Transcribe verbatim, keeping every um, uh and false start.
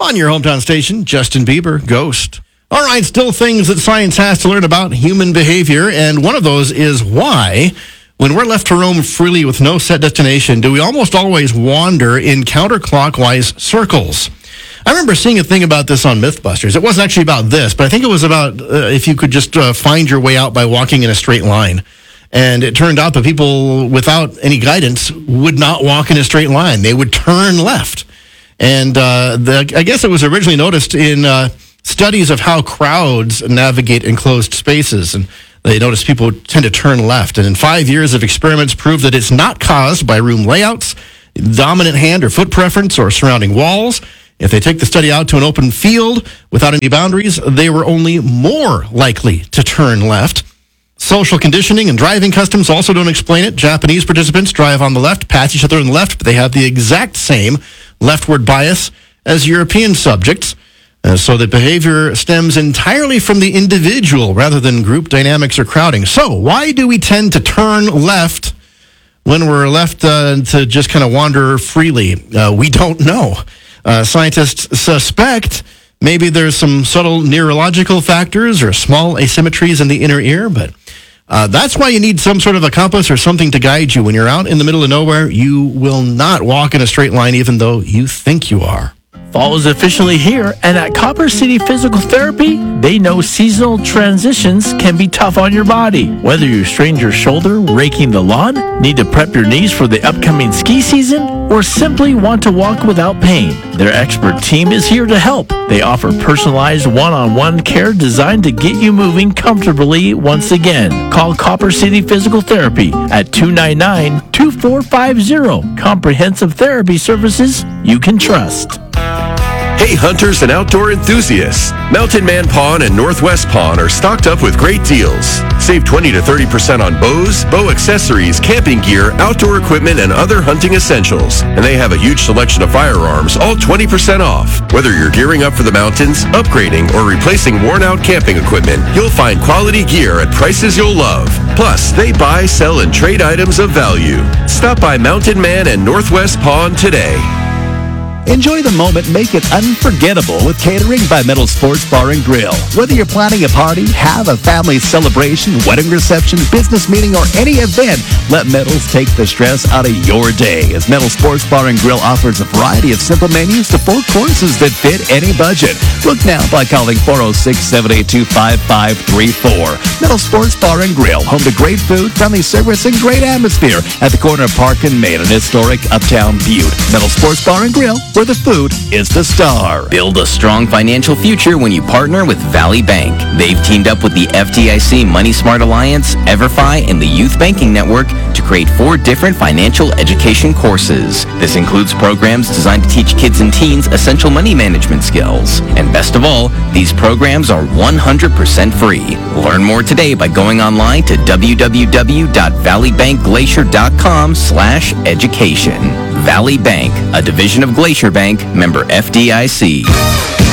On your hometown station, Justin Bieber, Ghost. All right, still things that science has to learn about human behavior, and one of those is why, when we're left to roam freely with no set destination, do we almost always wander in counterclockwise circles? I remember seeing a thing about this on Mythbusters. It wasn't actually about this, but I think it was about uh, if you could just uh, find your way out by walking in a straight line. And it turned out that people without any guidance would not walk in a straight line. They would turn left. And uh, the, I guess it was originally noticed in uh, studies of how crowds navigate enclosed spaces. And they noticed people tend to turn left. And in five years of experiments proved that it's not caused by room layouts, dominant hand or foot preference, or surrounding walls. If they take the study out to an open field without any boundaries, they were only more likely to turn left. Social conditioning and driving customs also don't explain it. Japanese participants drive on the left, pass each other on the left, but they have the exact same leftward bias as European subjects. Uh, so that behavior stems entirely from the individual rather than group dynamics or crowding. So why do we tend to turn left when we're left uh, to just kind of wander freely? Uh, we don't know. Uh, scientists suspect maybe there's some subtle neurological factors or small asymmetries in the inner ear, but uh, that's why you need some sort of a compass or something to guide you. When you're out in the middle of nowhere, you will not walk in a straight line even though you think you are. Fall is officially here, and at Copper City Physical Therapy, they know seasonal transitions can be tough on your body. Whether you strained your shoulder raking the lawn, need to prep your knees for the upcoming ski season, or simply want to walk without pain, their expert team is here to help. They offer personalized one-on-one care designed to get you moving comfortably once again. Call Copper City Physical Therapy at two nine nine, two four five zero. Comprehensive therapy services you can trust. Hey hunters and outdoor enthusiasts, Mountain Man Pawn and Northwest Pawn are stocked up with great deals. Save twenty to thirty percent on bows, bow accessories, camping gear, outdoor equipment, and other hunting essentials. And they have a huge selection of firearms, all twenty percent off. Whether you're gearing up for the mountains, upgrading, or replacing worn-out camping equipment, you'll find quality gear at prices you'll love. Plus, they buy, sell, and trade items of value. Stop by Mountain Man and Northwest Pawn today. Enjoy the moment, make it unforgettable with catering by Metal Sports Bar and Grill. Whether you're planning a party, have a family celebration, wedding reception, business meeting, or any event, let Metals take the stress out of your day, as Metal Sports Bar and Grill offers a variety of simple menus to full courses that fit any budget. Book now by calling four oh six, seven eight two, five five three four. Metal Sports Bar and Grill, home to great food, friendly service, and great atmosphere at the corner of Park and Main in historic Uptown Butte. Metal Sports Bar and Grill, where the food is the star. Build a strong financial future when you partner with Valley Bank. They've teamed up with the F D I C Money Smart Alliance, EverFi, and the Youth Banking Network to create four different financial education courses. This includes programs designed to teach kids and teens essential money management skills. And best of all, these programs are one hundred percent free. Learn more today by going online to w w w dot valley bank glacier dot com slash education. Valley Bank, a division of Glacier Bank, member F D I C.